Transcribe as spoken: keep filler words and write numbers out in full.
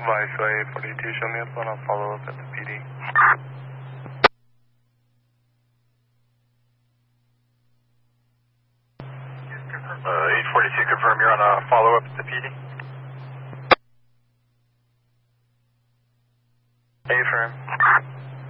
Viceroy eight forty-two, show me up on a follow-up at the P D. Uh, eight forty-two, confirm you're on a follow-up at the P D. Affirm.